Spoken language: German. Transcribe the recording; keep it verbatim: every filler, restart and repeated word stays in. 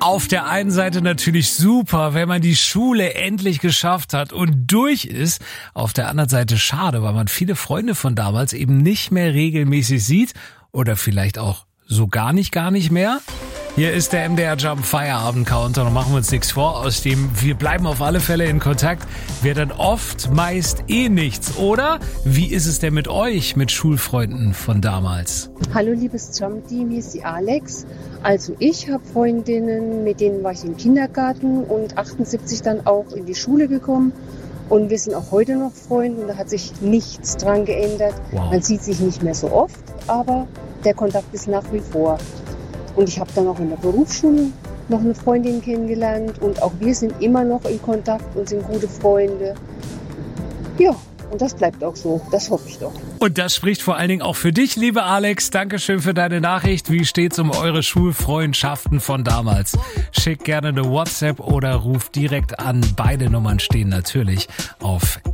Auf der einen Seite natürlich super, wenn man die Schule endlich geschafft hat und durch ist. Auf der anderen Seite schade, weil man viele Freunde von damals eben nicht mehr regelmäßig sieht oder vielleicht auch so gar nicht, gar nicht mehr. Hier ist der M D R Jump Feierabend Countdown und machen wir uns nichts vor, aus dem wir bleiben auf alle Fälle in Kontakt. Wird dann oft meist eh nichts, oder? Wie ist es denn mit euch, mit Schulfreunden von damals? Hallo liebes Jump-Team, hier ist die Alex. Also ich habe Freundinnen, mit denen war ich im Kindergarten und achtundsiebzig dann auch in die Schule gekommen. Und wir sind auch heute noch Freunde und da hat sich nichts dran geändert. Wow. Man sieht sich nicht mehr so oft, aber der Kontakt ist nach wie vor. Und ich habe dann auch in der Berufsschule noch eine Freundin kennengelernt und auch wir sind immer noch in Kontakt und sind gute Freunde. Ja, und das bleibt auch so, das hoffe ich doch. Und das spricht vor allen Dingen auch für dich, liebe Alex. Dankeschön für deine Nachricht. Wie steht's um eure Schulfreundschaften von damals? Schick gerne eine WhatsApp oder ruf direkt an. Beide Nummern stehen natürlich auf